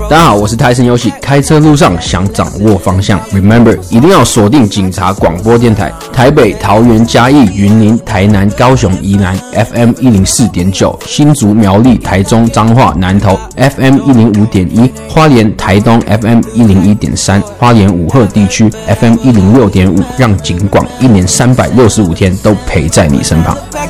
大家好，我是泰森游喜，开车路上想掌握方向 ，Remember 一定要锁定警察广播电台，台北、桃园、嘉义、云林、台南、高雄、宜兰 FM 104.9，新竹、苗栗、台中、彰化、南投 FM 105.1，花莲、台东 FM 101.3，花莲五鹤地区 FM 106.5，让警广1年365天都陪在你身旁。